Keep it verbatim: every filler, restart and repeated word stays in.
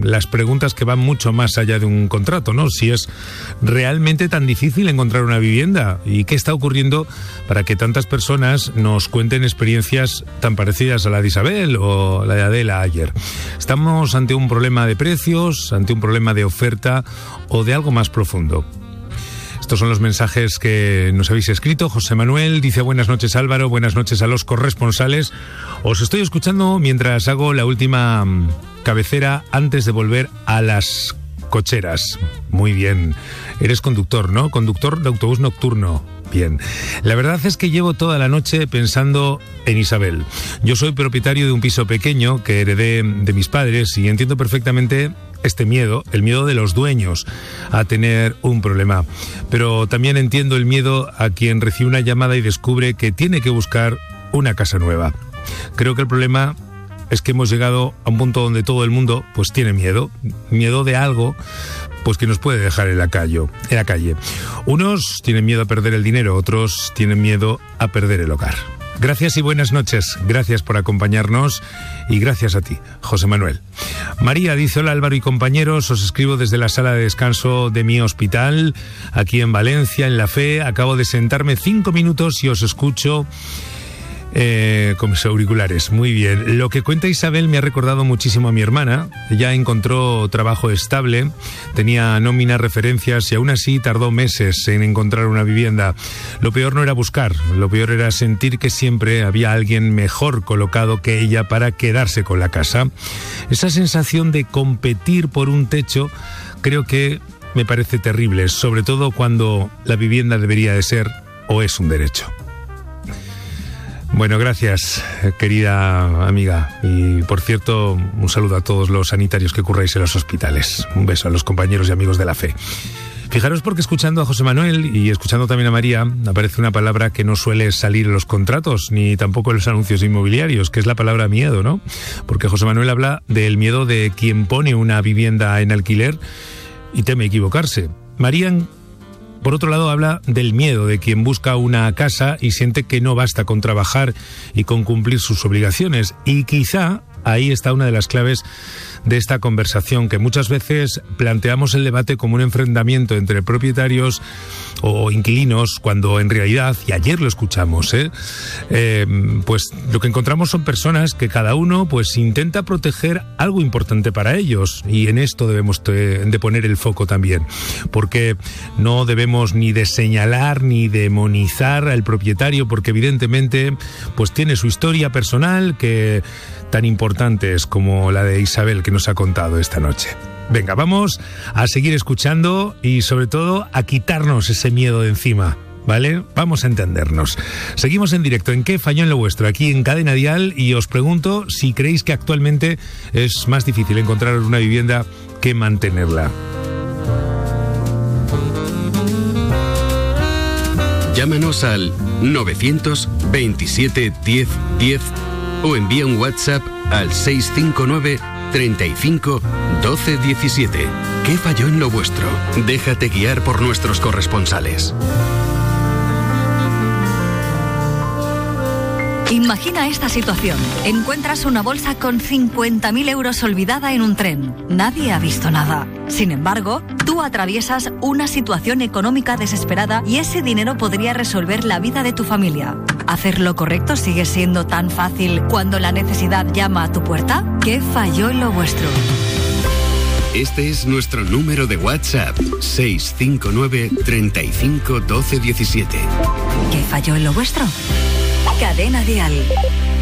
las preguntas que van mucho más allá de un contrato, ¿no? Si es realmente tan difícil encontrar una vivienda y qué está ocurriendo para que tantas personas nos cuenten experiencias tan parecidas a la de Isabel o la de Adela ayer. ¿Estamos ante un problema de precios, ante un problema de oferta o de algo más profundo? Estos son los mensajes que nos habéis escrito. José Manuel dice: buenas noches Álvaro, buenas noches a los corresponsales. Os estoy escuchando mientras hago la última cabecera antes de volver a las cocheras. Muy bien. Eres conductor, ¿no? Conductor de autobús nocturno. Bien. La verdad es que llevo toda la noche pensando en Isabel. Yo soy propietario de un piso pequeño que heredé de mis padres y entiendo perfectamente este miedo, el miedo de los dueños a tener un problema. Pero también entiendo el miedo a quien recibe una llamada y descubre que tiene que buscar una casa nueva. Creo que el problema es que hemos llegado a un punto donde todo el mundo pues tiene miedo, miedo de algo pues que nos puede dejar en la calle, en la calle. Unos tienen miedo a perder el dinero, otros tienen miedo a perder el hogar. Gracias y buenas noches. Gracias por acompañarnos y gracias a ti, José Manuel. María dice: hola Álvaro y compañeros, os escribo desde la sala de descanso de mi hospital, aquí en Valencia, en La Fe. Acabo de sentarme cinco minutos y os escucho Eh, con mis auriculares. Muy bien. Lo que cuenta Isabel me ha recordado muchísimo a mi hermana. Ella encontró trabajo estable, tenía nómina, referencias y aún así tardó meses en encontrar una vivienda. Lo peor no era buscar, lo peor era sentir que siempre había alguien mejor colocado que ella para quedarse con la casa. Esa sensación de competir por un techo creo que me parece terrible, sobre todo cuando la vivienda debería de ser o es un derecho. Bueno, gracias, querida amiga. Y, por cierto, un saludo a todos los sanitarios que curráis en los hospitales. Un beso a los compañeros y amigos de La Fe. Fijaros porque escuchando a José Manuel y escuchando también a María, aparece una palabra que no suele salir en los contratos, ni tampoco en los anuncios inmobiliarios, que es la palabra miedo, ¿no? Porque José Manuel habla del miedo de quien pone una vivienda en alquiler y teme equivocarse. María, por otro lado, habla del miedo de quien busca una casa y siente que no basta con trabajar y con cumplir sus obligaciones. Y quizá ahí está una de las claves de esta conversación, que muchas veces planteamos el debate como un enfrentamiento entre propietarios o inquilinos, cuando en realidad, y ayer lo escuchamos, ¿eh? Eh, pues lo que encontramos son personas que cada uno pues intenta proteger algo importante para ellos, y en esto debemos de, de poner el foco también, porque no debemos ni de señalar ni demonizar al propietario, porque evidentemente pues tiene su historia personal que tan importante es como la de Isabel que nos ha contado esta noche. Venga, vamos a seguir escuchando y sobre todo a quitarnos ese miedo de encima, ¿vale? Vamos a entendernos. Seguimos en directo en ¿Qué falló en lo vuestro? Aquí en Cadena Dial, y os pregunto si creéis que actualmente es más difícil encontrar una vivienda que mantenerla. Llámanos al novecientos veintisiete diez diez o envía un WhatsApp al seis cinco nueve treinta y cinco doce diecisiete. ¿Qué falló en lo vuestro? Déjate guiar por nuestros corresponsales. Imagina esta situación. Encuentras una bolsa con cincuenta mil euros olvidada en un tren. Nadie ha visto nada. Sin embargo, tú atraviesas una situación económica desesperada y ese dinero podría resolver la vida de tu familia. ¿Hacer lo correcto sigue siendo tan fácil cuando la necesidad llama a tu puerta? ¿Qué falló en lo vuestro? Este es nuestro número de WhatsApp: seis cinco nueve treinta y cinco doce diecisiete. ¿Qué falló en lo vuestro? Cadena Dial.